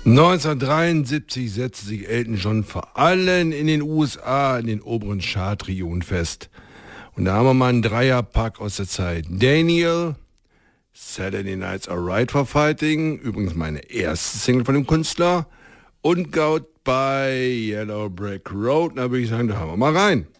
1973 setzte sich Elton John vor allem in den USA in den oberen Chartregionen fest. Und da haben wir mal einen Dreierpack aus der Zeit. Daniel, Saturday Nights Are Right for Fighting, übrigens meine erste Single von dem Künstler, und Goodbye Yellow Brick Road. Da würde ich sagen, da haben wir mal rein.